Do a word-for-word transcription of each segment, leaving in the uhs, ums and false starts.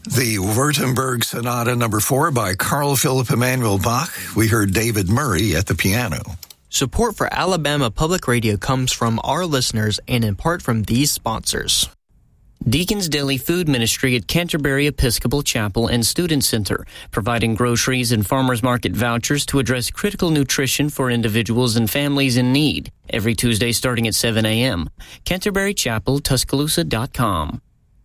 The Württemberg Sonata number four by Carl Philipp Emanuel Bach. We heard David Murray at the piano. Support for Alabama Public Radio comes from our listeners and in part from these sponsors. Deacon's Daily Food Ministry at Canterbury Episcopal Chapel and Student Center, providing groceries and farmers market vouchers to address critical nutrition for individuals and families in need. Every Tuesday starting at seven a.m. Canterbury Chapel, Tuscaloosa dot com.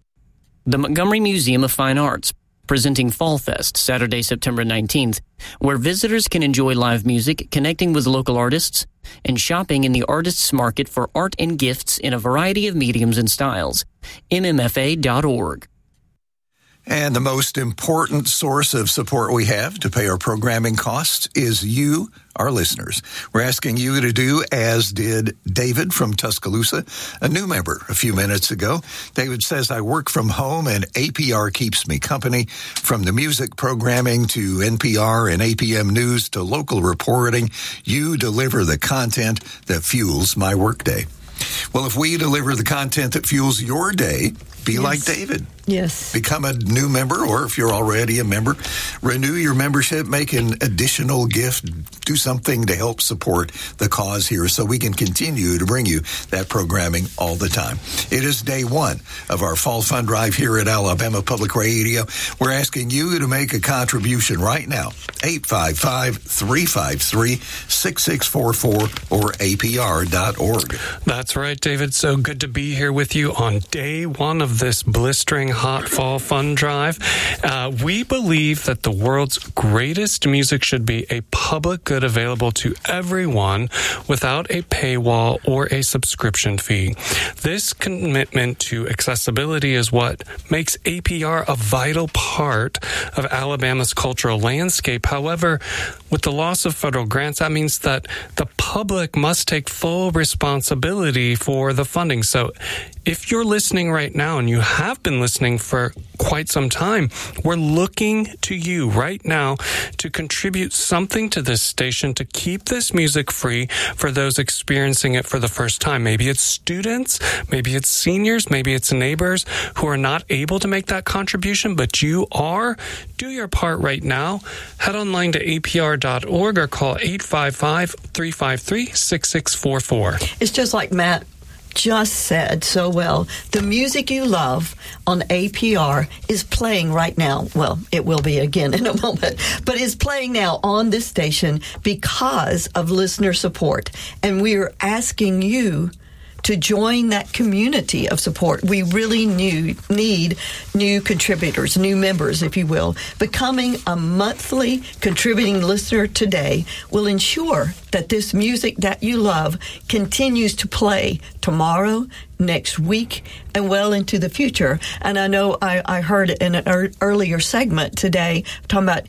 The Montgomery Museum of Fine Arts, presenting Fall Fest Saturday, September nineteenth, where visitors can enjoy live music, connecting with local artists, and shopping in the artists' market for art and gifts in a variety of mediums and styles. M M F A dot org. And the most important source of support we have to pay our programming costs is you, our listeners. We're asking you to do as did David from Tuscaloosa, a new member a few minutes ago. David says, I work from home and A P R keeps me company. From the music programming to N P R and A P M News to local reporting, you deliver the content that fuels my workday. Well, if we deliver the content that fuels your day, be yes. like David. Yes. Become a new member, or if you're already a member, renew your membership, make an additional gift, do something to help support the cause here so we can continue to bring you that programming all the time. It is day one of our Fall Fund Drive here at Alabama Public Radio. We're asking you to make a contribution right now, eight five five, three five three, six six four four or A P R dot org. That's right, David. So good to be here with you on day one of this blistering hot fall fun drive. Uh, we believe that the world's greatest music should be a public good available to everyone without a paywall or a subscription fee. This commitment to accessibility is what makes A P R a vital part of Alabama's cultural landscape. However, with the loss of federal grants, that means that the public must take full responsibility for the funding. So if you're listening right now and you have been listening for quite some time, we're looking to you right now to contribute something to this station to keep this music free for those experiencing it for the first time. Maybe it's students, maybe it's seniors, maybe it's neighbors who are not able to make that contribution, but you are. Do your part right now. Head online to A P R dot org or call eight five five, three five three, six six four four. It's just like Matt just said so well. The music you love on A P R is playing right now. Well, it will be again in a moment, but it's playing now on this station because of listener support. And we are asking you to join that community of support. We really new, need new contributors, new members, if you will. Becoming a monthly contributing listener today will ensure that this music that you love continues to play tomorrow, next week, and well into the future. And I know I, I heard in an er, earlier segment today talking about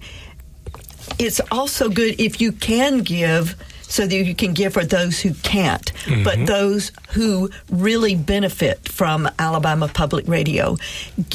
it's also good if you can give so that you can give for those who can't, mm-hmm. but those who really benefit from Alabama Public Radio.